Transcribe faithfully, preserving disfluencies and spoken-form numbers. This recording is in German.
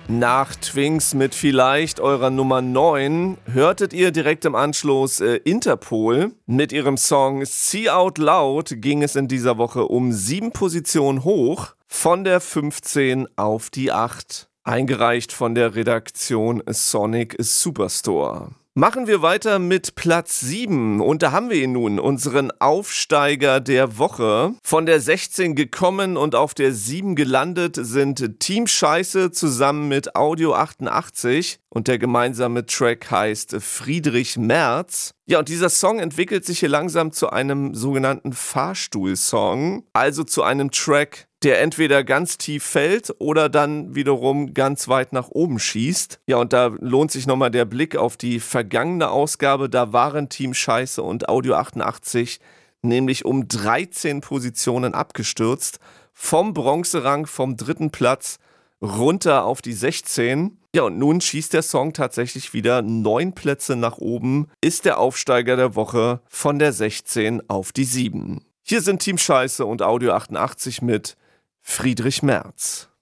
Nach Twinks mit vielleicht eurer Nummer neun hörtet ihr direkt im Anschluss äh, Interpol. Mit ihrem Song See Out Loud ging es in dieser Woche um sieben Positionen hoch, von der fünfzehn auf die acht. Eingereicht von der Redaktion Sonic Superstore. Machen wir weiter mit Platz sieben und da haben wir ihn nun, unseren Aufsteiger der Woche. Von der sechzehn gekommen und auf der sieben gelandet sind Team Scheiße zusammen mit Audio achtundachtzig und der gemeinsame Track heißt Friedrich Merz. Ja, und dieser Song entwickelt sich hier langsam zu einem sogenannten Fahrstuhl-Song, also zu einem Track, der entweder ganz tief fällt oder dann wiederum ganz weit nach oben schießt. Ja, und da lohnt sich nochmal der Blick auf die vergangene Ausgabe. Da waren Team Scheiße und Audio achtundachtzig nämlich um dreizehn Positionen abgestürzt. Vom Bronzerang, vom dritten Platz runter auf die sechzehn. Ja, und nun schießt der Song tatsächlich wieder neun Plätze nach oben, ist der Aufsteiger der Woche von der sechzehn auf die sieben. Hier sind Team Scheiße und Audio achtundachtzig mit Friedrich Merz.